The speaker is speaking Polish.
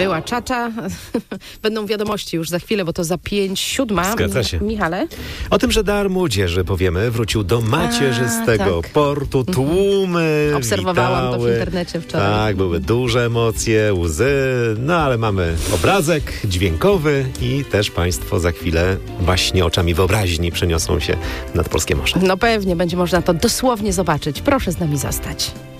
Była czacza. Będą wiadomości już za chwilę, bo to za 5:07. Zgadza się. Michale? O tym, że Dar Młodzieży, powiemy, wrócił do macierzystego portu. Tłumy Obserwowałam witały. to w internecie wczoraj. Tak, były duże emocje, łzy, no ale mamy obrazek dźwiękowy i też Państwo za chwilę właśnie oczami wyobraźni przeniosą się nad polskie morze. No pewnie, będzie można to dosłownie zobaczyć. Proszę z nami zostać.